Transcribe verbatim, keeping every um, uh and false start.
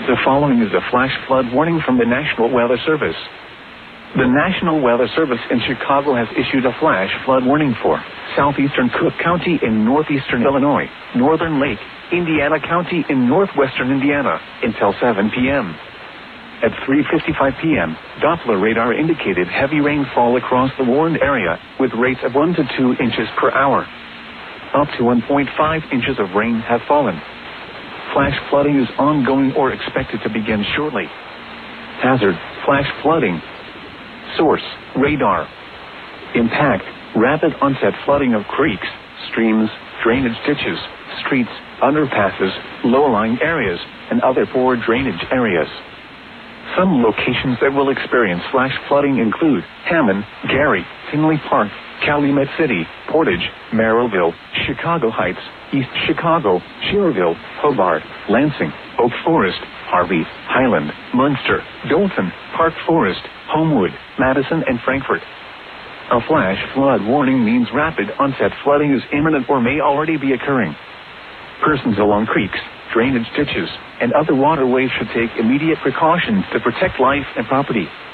The following is a flash flood warning from the National Weather Service. The National Weather Service in Chicago has issued a flash flood warning for southeastern Cook County in northeastern Illinois, northern Lake, Indiana County in northwestern Indiana until seven p.m. At three fifty-five p.m., Doppler radar indicated heavy rainfall across the warned area with rates of one to two inches per hour. Up to one point five inches of rain have fallen. Flash flooding is ongoing or expected to begin shortly. Hazard: flash flooding. Source: radar. Impact: rapid onset flooding of creeks, streams, drainage ditches, streets, underpasses, low-lying areas, and other poor drainage areas. Some locations that will experience flash flooding include Hammond, Gary, Tinley Park, Calumet City, Portage, Merrillville, Chicago Heights, East Chicago, Schererville, Hobart, Lansing, Oak Forest, Harvey, Highland, Munster, Dolton, Park Forest, Homewood, Madison, and Frankfort. A flash flood warning means rapid onset flooding is imminent or may already be occurring. Persons along creeks, drainage ditches, and other waterways should take immediate precautions to protect life and property.